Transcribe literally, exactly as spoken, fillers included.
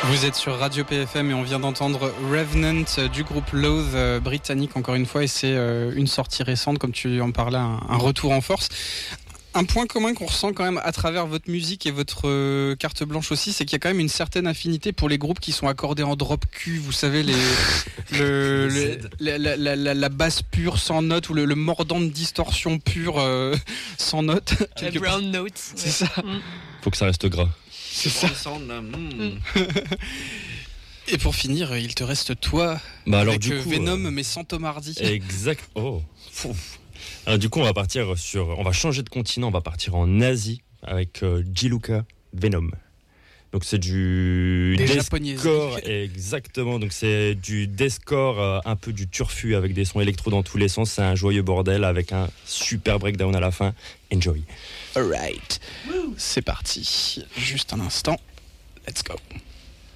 Vous êtes sur Radio P F M et on vient d'entendre Revenant du groupe Loathe, euh, britannique encore une fois, et c'est euh, une sortie récente, comme tu en parlais, un, un retour en force. Un point commun qu'on ressent quand même à travers votre musique et votre euh, carte blanche aussi, c'est qu'il y a quand même une certaine affinité pour les groupes qui sont accordés en drop Q, vous savez, les, le, le, la, la, la, la, la basse pure sans notes ou le, le mordant de distorsion pure euh, sans notes. La brown note. C'est ça. Mm. Faut que ça reste gras. C'est ça. Mm. Et pour finir, il te reste toi Bah alors avec du euh, coup, Venom euh, mais sans Tom Hardy. Exact. Oh. Fouf. Alors, du coup, on va partir sur, on va changer de continent, on va partir en Asie avec euh, Gianluca Venom. Donc c'est du Des deathcore, exactement. Donc c'est du deathcore, euh, un peu du turfu avec des sons électro dans tous les sens. C'est un joyeux bordel avec un super breakdown à la fin. Enjoy. Alright, c'est parti. Juste un instant. Let's go.